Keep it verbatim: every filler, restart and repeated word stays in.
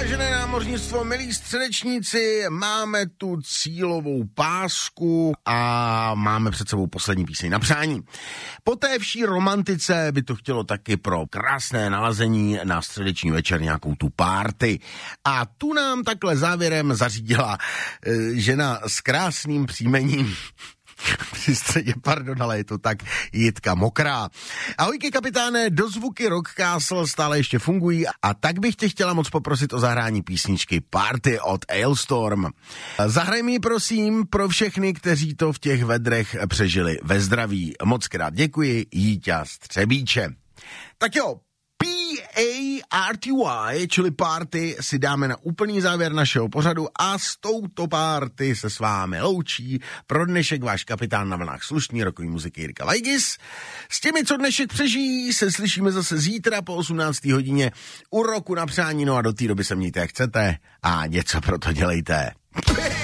Vážené námořnictvo, milí středečníci, máme tu cílovou pásku a máme před sebou poslední píseň na přání. Po té vší romantice by to chtělo taky pro krásné nalazení na středeční večer nějakou tu párty. A tu nám takhle závěrem zařídila e, žena s krásným příjmením. Při středě, pardon, ale je to tak, Jitka Mokrá. Ahojky kapitáne, dozvuky Rock Castle stále ještě fungují a tak bych tě chtěla moc poprosit o zahrání písničky Party od Ailstorm. Zahraj mi prosím pro všechny, kteří to v těch vedrech přežili ve zdraví. Moc krát děkuji, Jíťa Střebíče. Tak jo, P A R T Y, čili party, si dáme na úplný závěr našeho pořadu a s touto party se s vámi loučí pro dnešek váš kapitán na vlnách slušný rokový muziky Jirka Vajgis. S těmi, co dnešek přežijí, se slyšíme zase zítra po osmnácté hodině u Roku na přání, no a do té doby se mějte jak chcete a něco pro to dělejte.